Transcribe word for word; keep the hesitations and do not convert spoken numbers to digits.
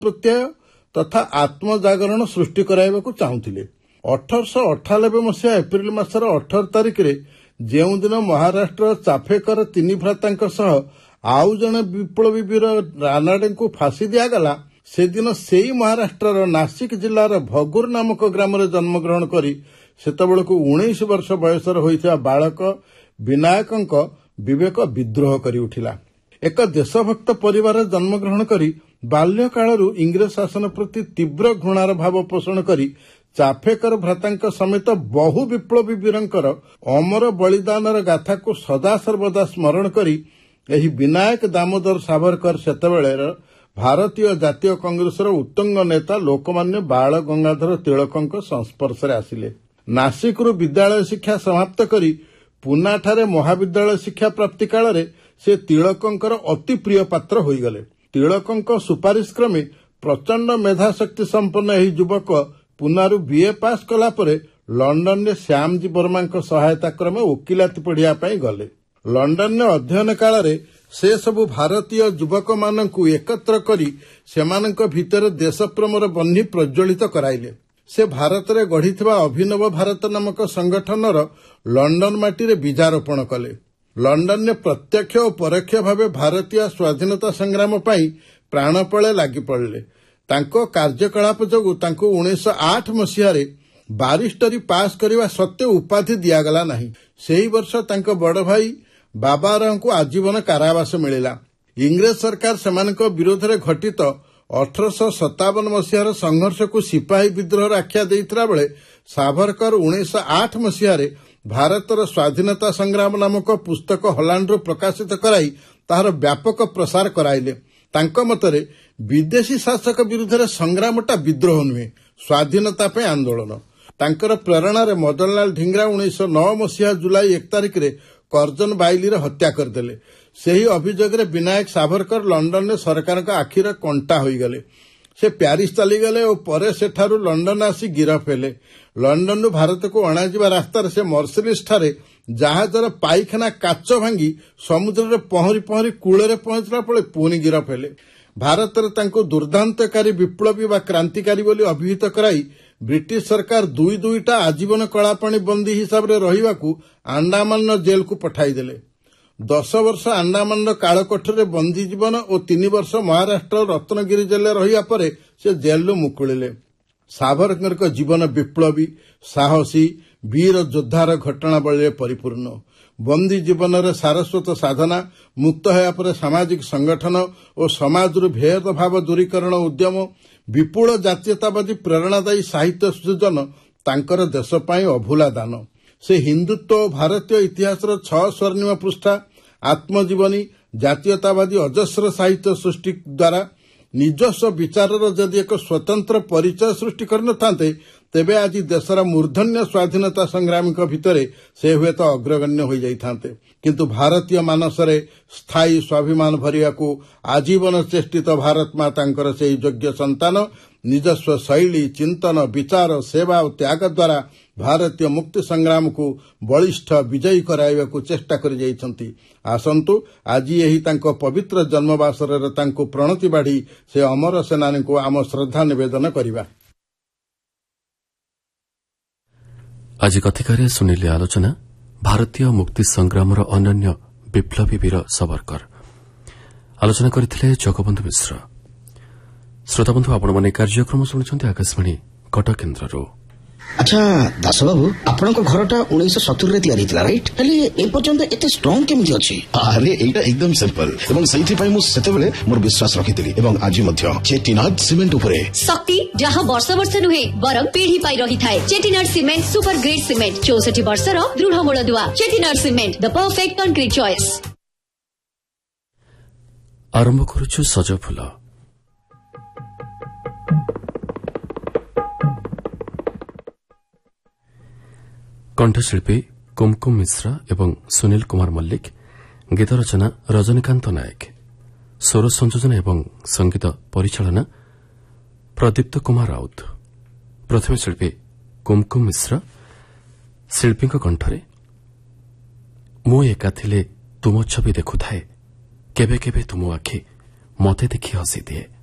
ପ୍ରତ୍ୟୟ ତଥା ଆତ୍ମଜାଗରଣ ସୃଷ୍ଟି କରାଇବାକୁ ଚାହୁଁଥିଲେ। ଅଠରଶହ ଅଠାନବେ ମସିହା ଏପ୍ରିଲ ମାସର ଅଠର ତାରିଖରେ ଯେଉଁଦିନ ମହାରାଷ୍ଟ୍ର ଚାଫେକର ତିନି ଭ୍ରାତାଙ୍କ ସହ ଆଉ ଜଣେ ବିପ୍ଳବୀ ବୀର ରାନାଡେଙ୍କୁ ଫାଶୀ ଦିଆଗଲା, ସେଦିନ ସେହି ମହାରାଷ୍ଟ୍ରର ନାସିକ ଜିଲ୍ଲାର ଭଗୁର ନାମକ ଗ୍ରାମରେ ଜନ୍ମଗ୍ରହଣ କରି ସେତେବେଳକୁ ଉଣେଇଶ ବର୍ଷ ବୟସର ହୋଇଥିବା ବାଳକ ବିନାୟକଙ୍କ ବିବେକ ବିଦ୍ରୋହ କରି ଉଠିଲା। ଏକ ଦେଶଭକ୍ତ ପରିବାରରେ ଜନ୍ମଗ୍ରହଣ କରି ବାଲ୍ୟକାଳରୁ ଇଂରେଜ ଶାସନ ପ୍ରତି ତୀବ୍ର ଘୃଣାର ଭାବ ପୋଷଣ କରି ଚାଫେକର ଭ୍ରାତାଙ୍କ ସମେତ ବହୁ ବିପ୍ଳବୀ ବୀରଙ୍କର ଅମର ବଳିଦାନର ଗାଥାକୁ ସଦାସର୍ବଦା ସ୍ମରଣ କରି ଏହି ବିନାୟକ ଦାମୋଦର ସାଭରକର ସେତେବେଳେର ଭାରତୀୟ ଜାତୀୟ କଂଗ୍ରେସର ଉତ୍ତୁଙ୍ଗ ନେତା ଲୋକମାନ୍ୟ ବାଳ ଗଙ୍ଗାଧର ତିଳକଙ୍କ ସଂସ୍ପର୍ଶରେ ଆସିଲେ। ନାସିକରୁ ବିଦ୍ୟାଳୟ ଶିକ୍ଷା ସମାପ୍ତ କରି ପୁନାଠାରେ ମହାବିଦ୍ୟାଳୟ ଶିକ୍ଷା ପ୍ରାପ୍ତି କାଳରେ ସେ ତିଳକଙ୍କର ଅତି ପ୍ରିୟ ପାତ୍ର ହୋଇଗଲେ। ତିଳକଙ୍କ ସୁପାରିଶ କ୍ରମେ ପ୍ରଚଣ୍ଡ ମେଧାଶକ୍ତି ସମ୍ପନ୍ନ ଏହି ଯୁବକ ପୁନାରୁ ବିଏ ପାସ୍ କଲା ପରେ ଲଣ୍ଡନରେ ଶ୍ୟାମଜୀ ବର୍ମାଙ୍କ ସହାୟତା କ୍ରମେ ଓକିଲାତି ପଢ଼ିବା ପାଇଁ ଗଲେ। ଲଣ୍ଡନରେ ଅଧ୍ୟୟନ କାଳରେ ସେ ସବୁ ଭାରତୀୟ ଯୁବକମାନଙ୍କୁ ଏକତ୍ର କରି ସେମାନଙ୍କ ଭିତରେ ଦେଶପ୍ରେମର ବହ୍ନି ପ୍ରଜ୍ୱଳିତ କରାଇଲେ। ସେ ଭାରତରେ ଗଢ଼ିଥିବା ଅଭିନବ ଭାରତ ନାମକ ସଂଗଠନର ଲଣ୍ଡନ ମାଟିରେ ବୀଜାରୋପଣ କଲେ। ଲଣ୍ଡନରେ ପ୍ରତ୍ୟକ୍ଷ ଓ ପରୋକ୍ଷ ଭାବେ ଭାରତୀୟ ସ୍ୱାଧୀନତା ସଂଗ୍ରାମ ପାଇଁ ପ୍ରାଣପଣେ ଲାଗିପଡ଼ିଲେ। ତାଙ୍କ କାର୍ଯ୍ୟକଳାପ ଯୋଗୁଁ ତାଙ୍କୁ ଉଣେଇଶହ ଆଠ ମସିହାରେ ବାରିଷ୍ଟରୀ ପାସ୍ କରିବା ସତ୍ତ୍ୱେ ଉପାଧି ଦିଆଗଲା ନାହିଁ। ସେହି ବର୍ଷ ତାଙ୍କ ବଡ଼ ଭାଇ ବାବାରାଓଙ୍କୁ ଆଜୀବନ କାରାବାସ ମିଳିଲା। ଇଂରେଜ ସରକାର ସେମାନଙ୍କ ବିରୋଧରେ ଘଟିତ ଅଠରଶହ ସତାବନ ମସିହାର ସଂଘର୍ଷକୁ ସିପାହୀ ବିଦ୍ରୋହର ଆଖ୍ୟା ଦେଇଥିଲା ବେଳେ ସାଭରକର ଉଣେଇଶହ ଆଠ ମସିହାରେ ଭାରତର ସ୍ୱାଧୀନତା ସଂଗ୍ରାମ ନାମକ ପୁସ୍ତକ ହଲାଣ୍ଡରୁ ପ୍ରକାଶିତ କରାଇ ତାହାର ବ୍ୟାପକ ପ୍ରସାର କରାଇଲେ। ତାଙ୍କ ମତରେ ବିଦେଶୀ ଶାସକ ବିରୁଦ୍ଧରେ ସଂଗ୍ରାମଟା ବିଦ୍ରୋହ ନୁହେଁ, ସ୍ୱାଧୀନତା ପାଇଁ ଆନ୍ଦୋଳନ। ତାଙ୍କର ପ୍ରେରଣାରେ ମଦନଲାଲ ଢିଙ୍ଗରା ଉଣେଇଶହ ନଅ ମସିହା ଜୁଲାଇ ଏକ ତାରିଖରେ କର୍ଜନ ବାଇଲିରେ ହତ୍ୟା କରିଦେଲେ। ସେହି ଅଭିଯୋଗରେ ବିନାୟକ ସାଭରକର ଲଣ୍ଡନରେ ସରକାରଙ୍କ ଆଖିର କଣ୍ଟା ହୋଇଗଲେ। ସେ ପ୍ୟାରିସ୍ ଚାଲିଗଲେ ଓ ପରେ ସେଠାରୁ ଲଣ୍ଡନ ଆସି ଗିରଫ ହେଲେ। ଲଣ୍ଡନରୁ ଭାରତକୁ ଅଣାଯିବା ରାସ୍ତାରେ ସେ ମର୍ସିଲିସଠାରେ ଜାହାଜର ପାଇଖାନା କାଚ ଭାଙ୍ଗି ସମୁଦ୍ରରେ ପହଁରି ପହଁରି କୂଳରେ ପହଞ୍ଚିଲା ବେଳେ ପୁଣି ଗିରଫ ହେଲେ। ଭାରତରେ ତାଙ୍କୁ ଦୁର୍ଦ୍ଦାନ୍ତକାରୀ ବିପ୍ଳବୀ ବା କ୍ରାନ୍ତିକାରୀ ବୋଲି ଅଭିହିତ କରାଇ ବ୍ରିଟିଶ ସରକାର ଦୁଇ ଦୁଇଟା ଆଜୀବନ କଳାପାଣି ବନ୍ଦୀ ହିସାବରେ ରହିବାକୁ ଆଣ୍ଡାମାନର ଜେଲକୁ ପଠାଇଦେଲେ। ଦଶ ବର୍ଷ ଆଣ୍ଡାମାନର କାଳକୋଠରୀରେ ବନ୍ଦୀ ଜୀବନ ଓ ତିନି ବର୍ଷ ମହାରାଷ୍ଟ୍ରର ରତ୍ନଗିରି ଜେଲରେ ରହିବା ପରେ ସେ ଜେଲରୁ ମୁକୁଳିଲେ। ସାଭରକରଙ୍କ ଜୀବନ ବିପ୍ଳବୀ, ସାହସୀ, ବୀର ଯୋଦ୍ଧାର ଘଟଣାବଳୀରେ ପରିପୂର୍ଣ୍ଣ। ବନ୍ଦୀ ଜୀବନରେ ସାରସ୍ୱତ ସାଧନା, ମୁକ୍ତ ହେବା ପରେ ସାମାଜିକ ସଂଗଠନ ଓ ସମାଜରୁ ଭେଦଭାବ ଦୂରୀକରଣ ଉଦ୍ୟମ, ବିପୁଳ ଜାତୀୟତାବାଦୀ ପ୍ରେରଣାଦାୟୀ ସାହିତ୍ୟ ସୃଜନ ତାଙ୍କର ଦେଶ ପାଇଁ ଅଭୁଲା ଦାନ। ସେ ହିନ୍ଦୁତ୍ୱ ଓ ଭାରତୀୟ ଇତିହାସର ଛଅ ସ୍ୱର୍ଣ୍ଣିମ ପୃଷ୍ଠା, ଆତ୍ମଜୀବନୀ, ଜାତୀୟତାବାଦୀ ଅଜସ୍ର ସାହିତ୍ୟ ସୃଷ୍ଟି ଦ୍ୱାରା ନିଜସ୍ୱ ବିଚାରର ଯଦି ଏକ ସ୍ୱତନ୍ତ୍ର ପରିଚୟ ସୃଷ୍ଟି କରିନଥାନ୍ତେ ତେବେ ଆଜି ଦେଶର ମୂର୍ଦ୍ଧନ୍ୟ ସ୍ୱାଧୀନତା ସଂଗ୍ରାମୀଙ୍କ ଭିତରେ ସେ ହୁଏତ ଅଗ୍ରଗଣ୍ୟ ହୋଇଯାଇଥାନ୍ତେ। କିନ୍ତୁ ଭାରତୀୟ ମାନସରେ ସ୍ଥାୟୀ ସ୍ୱାଭିମାନ ଭରିବାକୁ ଆଜୀବନ ଚେଷ୍ଟିତ ଭାରତ ମାତାଙ୍କର ସେହି ଯୋଗ୍ୟ ସନ୍ତାନ ନିଜସ୍ୱ ଶୈଳୀ, ଚିନ୍ତନ, ବିଚାର, ସେବା ଓ ତ୍ୟାଗ ଦ୍ୱାରା ଭାରତୀୟ ମୁକ୍ତି ସଂଗ୍ରାମକୁ ବଳିଷ୍ଠ ବିଜୟୀ କରାଇବାକୁ ଚେଷ୍ଟା କରିଯାଇଛନ୍ତି। ଆସନ୍ତୁ ଆଜି ଏହି ତାଙ୍କ ପବିତ୍ର ଜନ୍ମବାସରରେ ତାଙ୍କୁ ପ୍ରଣତି ବାଢ଼ି ସେ ଅମର ସେନାନୀଙ୍କୁ ଆମ ଶ୍ରଦ୍ଧା ନିବେଦନ କରିବା। ଆଜି କଥିକାରେ ଶୁଣିଲେ ଆଲୋଚନା ଭାରତୀୟ ମୁକ୍ତି ସଂଗ୍ରାମର ଅନନ୍ୟ ବିପ୍ଳବୀ ବୀର ସାଭରକର। ଆଲୋଚନା କରିଥିଲେ ଜଗବନ୍ଧୁ ମିଶ୍ର। ଶ୍ରୋତାବନ୍ଧୁ ଆପଣମାନେ କାର୍ଯ୍ୟକ୍ରମ ଶୁଣୁଛନ୍ତି ଆକାଶବାଣୀ କଟକ କେନ୍ଦ୍ରରୁ। আচ্ছা দাসবাবু আপনার ঘরটা উনিশশো সতুরি তৈরি হয়েছিল রাইট হলে এ পর্যন্ত এত স্ট্রং কেমিতি অছি? আরে এইটা একদম সিম্পল এবং সেইথিপাই মু সেতেবেলে মোর বিশ্বাস রখিଥିଲି এবং আজি মধ্য চেটিনাড সিমেন্ট উপরে শক্তি যাহা বর্ষ বর্ষ নুহে বরং পিঢ়ি পাই রহিথায়। Chettinad cement super grade cement চৌষঠি বর্ষর দৃঢ় মূলদুয়া। চেটিনাড সিমেন্ট দ পরফেক্ট কনক্রিট চয়েস। আরম্ভ করুছু সজ ফুল। কণ্ঠশিল্পী কুমকুম মিশ্রা এবং সুনীল কুমার মল্লিক, গীত রচনা রজনীকান্ত নায়ক, স্বর সংযোজন এবং সঙ্গীত পরিচালনা প্রদীপ্ত কুমার রাউত। প্রথমে শিল্পী কুমকুম মিশ্রা, শিল্পীଙ୍କ কণ্ঠରେ ମୁଁ ଏକା ଥିଲେ ତୁମ ଛବି ଦେଖୁଥାଏ, କେବେ କେବେ ତୁମ ଆଖି ମୋତେ ଦେଖି ହସିଦିଏ।